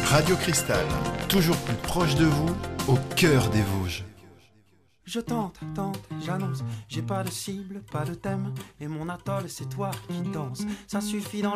Radio Cristal, toujours plus proche de vous, au cœur des Vosges. Je tente, j'annonce, j'ai pas de cible, pas de thème, et mon atoll c'est toi qui danse, ça suffit dans